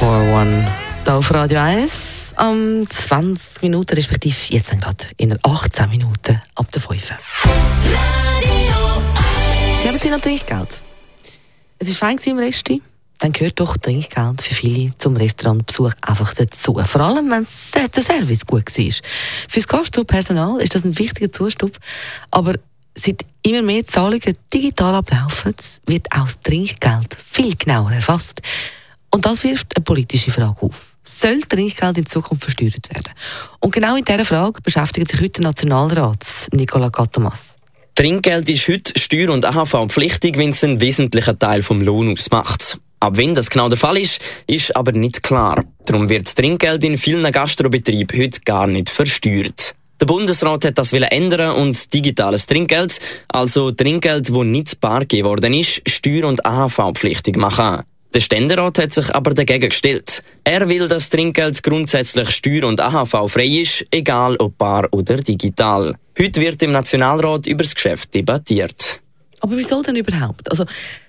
441 hier auf Radio 1 um 20 Minuten, respektive jetzt gerade in 18 Minuten ab der 5. Geben Sie noch Trinkgeld? Es war fein im Resti. Dann gehört doch Trinkgeld für viele zum Restaurantbesuch einfach dazu. Vor allem, wenn der Service gut war. Für das Gastropersonal ist das ein wichtiger Zustupf. Aber seit immer mehr Zahlungen digital ablaufen, wird auch das Trinkgeld viel genauer erfasst. Und das wirft eine politische Frage auf. Soll Trinkgeld in Zukunft versteuert werden? Und genau in dieser Frage beschäftigt sich heute der Nationalrat, Nicola Catomas. Trinkgeld ist heute steuer- und AHV-pflichtig, wenn es einen wesentlichen Teil vom Lohn ausmacht. Ab wann das genau der Fall ist, ist aber nicht klar. Darum wird das Trinkgeld in vielen Gastrobetrieben heute gar nicht versteuert. Der Bundesrat hat das ändern und digitales Trinkgeld, also Trinkgeld, das nicht bar gegeben worden ist, steuer- und AHV-pflichtig machen. Der Ständerat hat sich aber dagegen gestellt. Er will, dass Trinkgeld grundsätzlich steuer- und AHV-frei ist, egal ob bar oder digital. Heute wird im Nationalrat über das Geschäft debattiert. Aber wieso denn überhaupt? Also,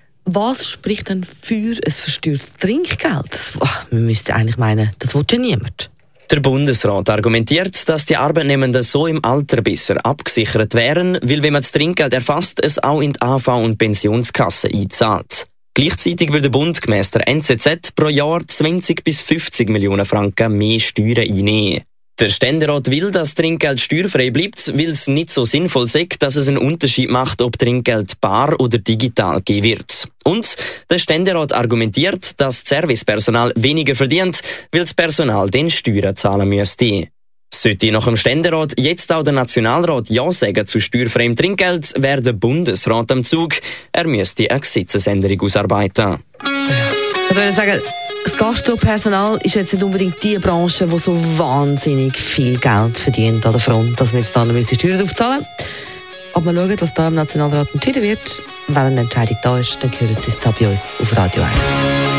was spricht denn für ein versteuertes Trinkgeld? Man müsste eigentlich meinen, das will ja niemand. Der Bundesrat argumentiert, dass die Arbeitnehmenden so im Alter besser abgesichert wären, weil wenn man das Trinkgeld erfasst, es auch in die AV- und Pensionskasse einzahlt. Gleichzeitig will der Bund gemäss der NZZ pro Jahr 20 bis 50 Millionen Franken mehr Steuern einnehmen. Der Ständerat will, dass Trinkgeld steuerfrei bleibt, weil es nicht so sinnvoll ist, dass es einen Unterschied macht, ob Trinkgeld bar oder digital gegeben wird. Und der Ständerat argumentiert, dass das Servicepersonal weniger verdient, weil das Personal den Steuern zahlen müsste. Sollte nach dem Ständerat jetzt auch der Nationalrat Ja sagen zu steuerfreiem Trinkgeld, wäre der Bundesrat am Zug. Er müsste eine Gesetzesänderung ausarbeiten. Ich würde sagen, das Gastropersonal ist jetzt nicht unbedingt die Branche, die so wahnsinnig viel Geld verdient an der Front, dass wir jetzt da noch Steuern draufzahlen müssen. Aber wir schauen, was da im Nationalrat entschieden wird. Wenn eine Entscheidung da ist, dann hören Sie es da bei uns auf Radio 1.